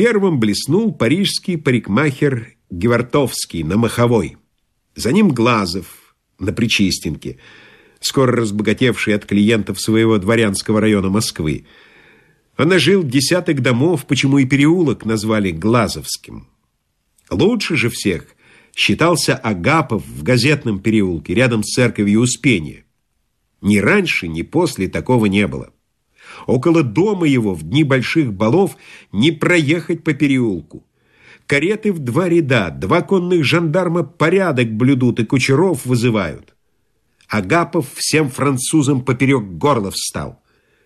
Первым блеснул парижский парикмахер Гевартовский на Маховой. За ним Глазов на Причистенке, скоро разбогатевший от клиентов своего дворянского района Москвы. Он нажил десяток домов, почему и переулок назвали Глазовским. Лучше же всех считался Агапов в Газетном переулке, рядом с церковью Успения. Ни раньше, ни после такого не было. Около дома его в дни больших балов не проехать по переулку. Кареты в 2 ряда, 2 конных жандарма порядок блюдут и кучеров вызывают. Агапов всем французам поперек горла встал.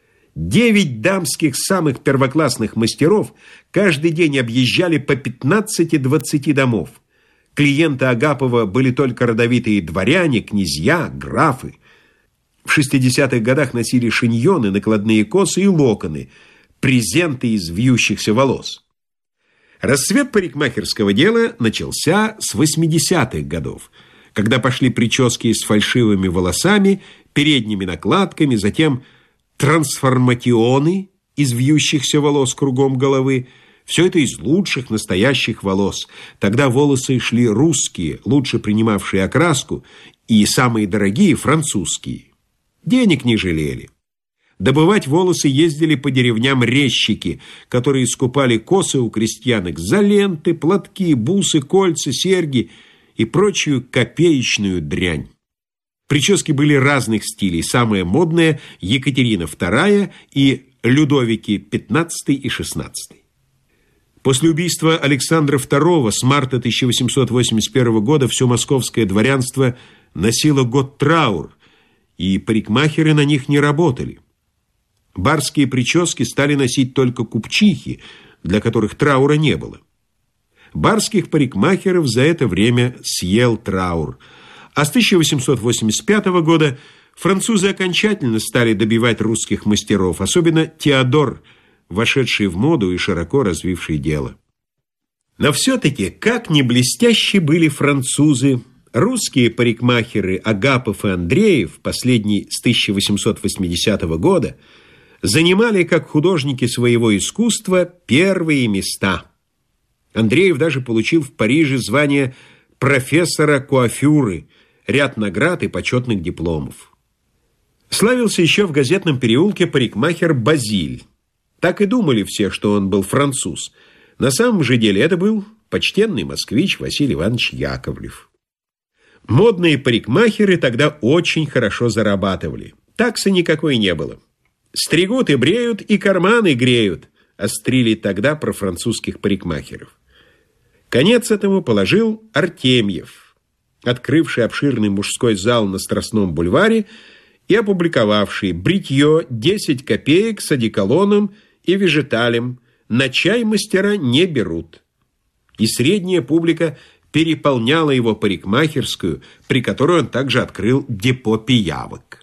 9 дамских самых первоклассных мастеров каждый день объезжали по 15-20 домов. Клиенты Агапова были только родовитые дворяне, князья, графы. В 60-х годах носили шиньоны, накладные косы и локоны, презенты из вьющихся волос. Расцвет парикмахерского дела начался с 80-х годов, когда пошли прически с фальшивыми волосами, передними накладками, затем трансформатионы из вьющихся волос кругом головы. Все это из лучших настоящих волос. Тогда волосы шли русские, лучше принимавшие окраску, и самые дорогие французские. Денег не жалели. Добывать волосы ездили по деревням резчики, которые скупали косы у крестьянок за ленты, платки, бусы, кольца, серьги и прочую копеечную дрянь. Прически были разных стилей. Самая модная – Екатерина II и Людовики XV и XVI. После убийства Александра II с марта 1881 года все московское дворянство носило год траур, и парикмахеры на них не работали. Барские прически стали носить только купчихи, для которых траура не было. Барских парикмахеров за это время съел траур. А с 1885 года французы окончательно стали добивать русских мастеров, особенно Теодор, вошедший в моду и широко развивший дело. Но все-таки, как ни блестящи были французы, русские парикмахеры Агапов и Андреев, последний с 1880 года, занимали, как художники своего искусства, первые места. Андреев даже получил в Париже звание профессора куафюры, ряд наград и почетных дипломов. Славился еще в Газетном переулке парикмахер Базиль. Так и думали все, что он был француз. На самом же деле это был почтенный москвич Василий Иванович Яковлев. Модные парикмахеры тогда очень хорошо зарабатывали. Таксы никакой не было. «Стригут и бреют, и карманы греют», острили тогда про французских парикмахеров. Конец этому положил Артемьев, открывший обширный мужской зал на Страстном бульваре и опубликовавший бритье 10 копеек с одеколоном и вежеталем, на чай мастера не берут. И средняя публика переполняла его парикмахерскую, при которой он также открыл депо пиявок.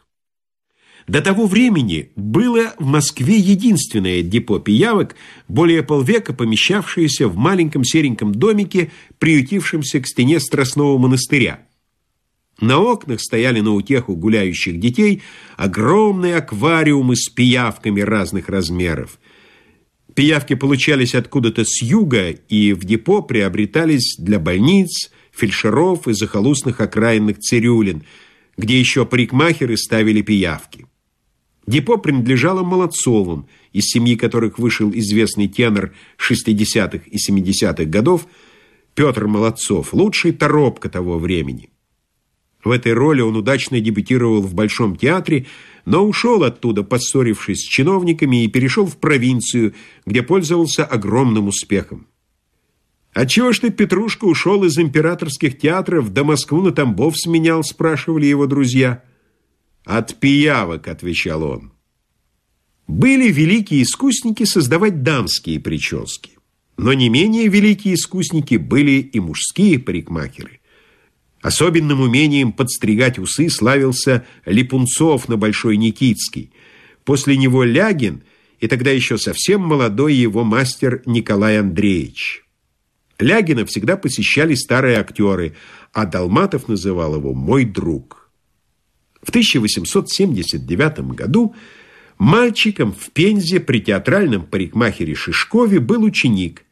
До того времени было в Москве единственное депо пиявок, более полвека помещавшееся в маленьком сереньком домике, приютившемся к стене Страстного монастыря. На окнах стояли на утеху гуляющих детей огромные аквариумы с пиявками разных размеров. Пиявки получались откуда-то с юга и в депо приобретались для больниц, фельдшеров и захолустных окраинных цирюлин, где еще парикмахеры ставили пиявки. Депо принадлежало Молодцовым, из семьи которых вышел известный тенор 60-х и 70-х годов Петр Молодцов, лучший торопко того времени. В этой роли он удачно дебютировал в Большом театре, но ушел оттуда, поссорившись с чиновниками, и перешел в провинцию, где пользовался огромным успехом. «Отчего ж ты, Петрушка, ушел из императорских театров, да Москву на Тамбов сменял?» – спрашивали его друзья. «От пиявок», – отвечал он. Были великие искусники создавать дамские прически, но не менее великие искусники были и мужские парикмахеры. Особенным умением подстригать усы славился Липунцов на Большой Никитской. После него Лягин и тогда еще совсем молодой его мастер Николай Андреевич. Лягина всегда посещали старые актеры, а Долматов называл его «мой друг». В 1879 году мальчиком в Пензе при театральном парикмахере Шишкове был ученик